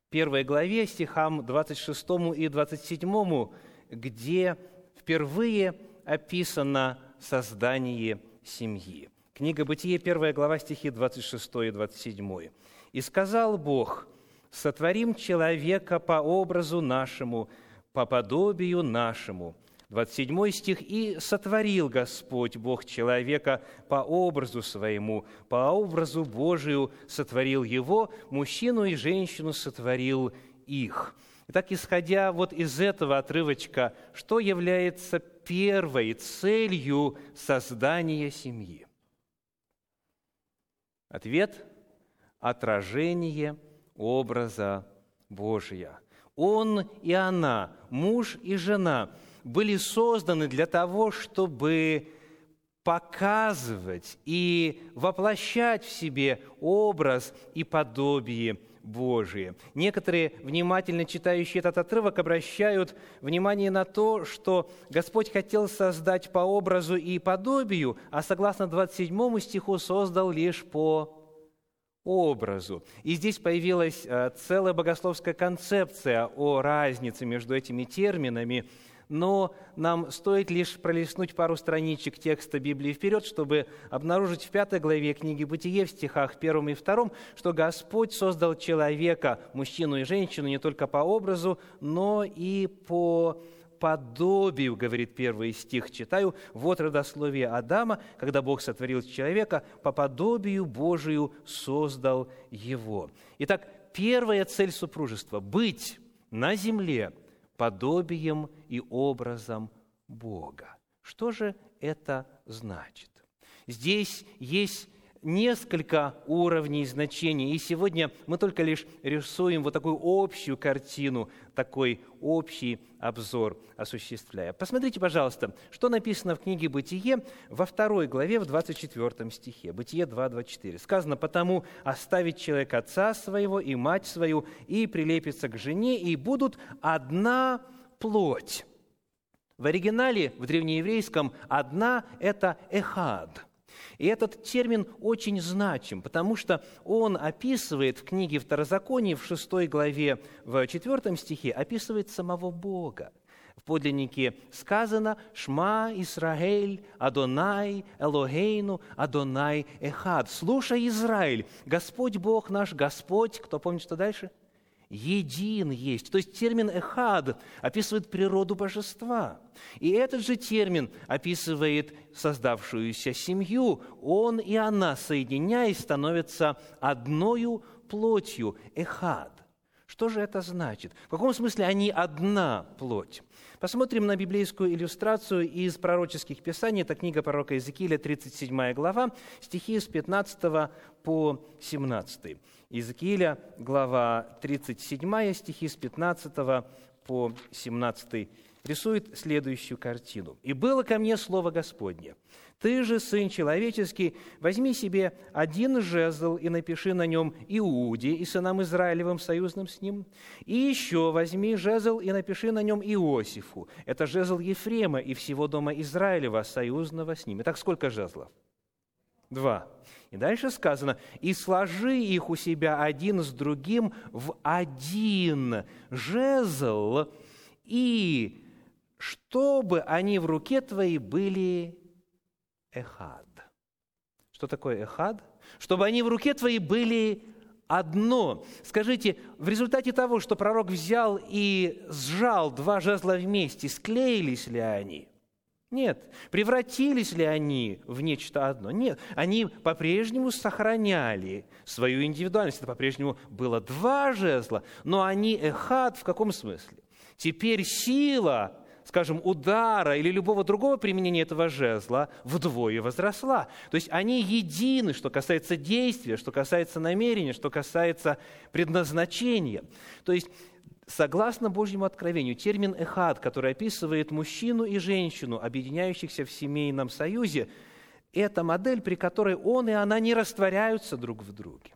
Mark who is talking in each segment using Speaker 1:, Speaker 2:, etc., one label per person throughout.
Speaker 1: 1 главе, стихам 26 и 27, где впервые описано создание семьи. Книга Бытие, 1 глава, стихи 26 и 27. «И сказал Бог: сотворим человека по образу нашему, по подобию нашему». 27 стих. «И сотворил Господь Бог человека по образу своему, по образу Божию сотворил его, мужчину и женщину сотворил их». Итак, исходя вот из этого отрывочка, что является первой целью создания семьи? Ответ – отражение образа Божия. Он и она, муж и жена, были созданы для того, чтобы показывать и воплощать в себе образ и подобие Божие. Некоторые, внимательно читающие этот отрывок, обращают внимание на то, что Господь хотел создать по образу и подобию, а согласно 27 стиху создал лишь по образу. И здесь появилась целая богословская концепция о разнице между этими терминами, но нам стоит лишь пролистнуть пару страничек текста Библии вперед, чтобы обнаружить в 5 главе книги Бытие, в стихах 1 и 2, что Господь создал человека, мужчину и женщину, не только по образу, но и по подобию, говорит 1 стих, читаю, «Вот родословие Адама, когда Бог сотворил человека, по подобию Божию создал его». Итак, первая цель супружества – быть на земле подобием и образом Бога. Что же это значит? Здесь есть несколько уровней значений, и сегодня мы только лишь рисуем вот такую общую картину, такой общий обзор осуществляя. Посмотрите, пожалуйста, что написано в книге «Бытие» во 2 главе, в 24 стихе. Бытие 2:24. Сказано: «Потому оставит человек отца своего и мать свою, и прилепится к жене, и будут одна плоть». В оригинале, в древнееврейском, «одна» – это «эхад». И этот термин очень значим, потому что он описывает в книге Второзаконие, в 6 главе, в 4 стихе, описывает самого Бога. В подлиннике сказано: «Шма Исраэль, Адонай, Элогейну, Адонай Эхад». «Слушай, Израиль, Господь Бог наш, Господь», кто помнит, что дальше? «Един есть». То есть термин «эхад» описывает природу божества. И этот же термин описывает создавшуюся семью. Он и она, соединяясь, становятся одною плотью, «эхад». Что же это значит? В каком смысле они одна плоть? Посмотрим на библейскую иллюстрацию из пророческих писаний. Это книга пророка Иезекииля, 37 глава, стихи с 15 по 17. Иезекииля, глава 37, стихи с 15 по 17, рисует следующую картину. «И было ко мне слово Господне: ты же, сын человеческий, возьми себе один жезл и напиши на нем Иуде и сынам Израилевым, союзным с ним, и еще возьми жезл и напиши на нем Иосифу. Это жезл Ефрема и всего дома Израилева, союзного с ним». Итак, сколько жезлов? 2. И дальше сказано: «И сложи их у себя один с другим в один жезл, и чтобы они в руке твоей были эхад». Что такое эхад? Чтобы они в руке твоей были одно. Скажите, в результате того, что пророк взял и сжал 2 жезла вместе, склеились ли они? Нет. Превратились ли они в нечто одно? Нет. Они по-прежнему сохраняли свою индивидуальность. Это по-прежнему было 2 жезла, но они эхад в каком смысле? Теперь сила, скажем, удара или любого другого применения этого жезла вдвое возросла. То есть они едины, что касается действия, что касается намерения, что касается предназначения. То есть, согласно Божьему откровению, термин «эхад», который описывает мужчину и женщину, объединяющихся в семейном союзе, это модель, при которой он и она не растворяются друг в друге.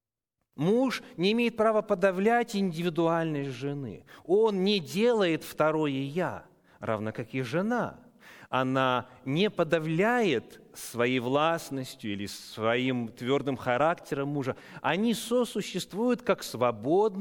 Speaker 1: Муж не имеет права подавлять индивидуальность жены. Он не делает второе «я», равно как и жена. Она не подавляет своей властностью или своим твердым характером мужа. Они сосуществуют как свободные